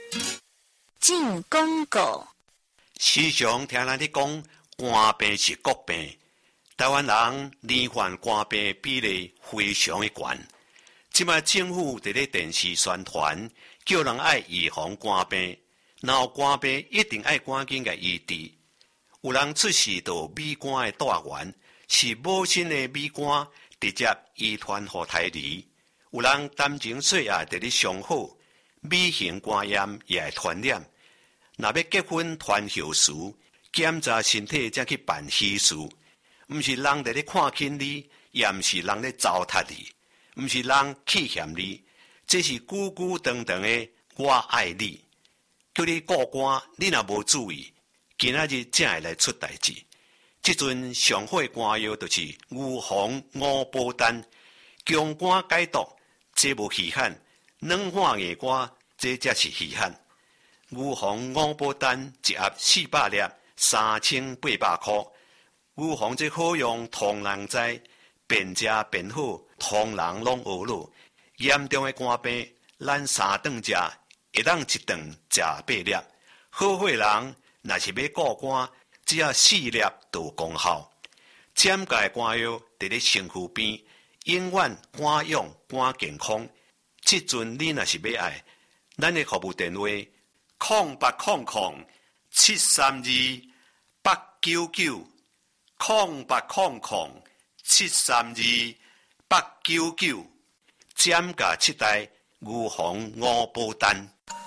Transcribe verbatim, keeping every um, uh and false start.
进广告。 时常听人咧讲，肝病是国病。台湾人罹患肝病比例非常的高。即摆政府伫咧电视宣传，叫人爱预防肝病，然后肝病一定爱赶紧甲医治。有人出事到米肝的大源，是母亲的米肝直接遗传予胎儿。有人担情岁啊，伫咧上好，米型肝炎也会传染。若要结婚传后事，检查身体才去办喜事，毋是人伫咧看轻你，也毋是人咧糟蹋你，毋是人气嫌你，这是久久长长的我爱你。叫你顾肝，你若无注意，今仔日才会来出代志。即阵上好的肝药就是牛黄五宝丹，强肝解毒，这无稀罕；软化硬肝，这才是稀罕。牛黄五宝丹一盒四百粒，三千八百块。牛黄这好用，通人知，便食便好，通人拢学咯。严重的肝病，咱三顿食，一当一顿食八粒。好货人若是要顾肝，只要四粒就有功效。减价的肝药伫咧身躯边，永远肝用肝健康。即阵你若是要爱，咱的服务电话空八空空七三二八九九，空八空空七三二八九九，减价七代牛黄五宝丹。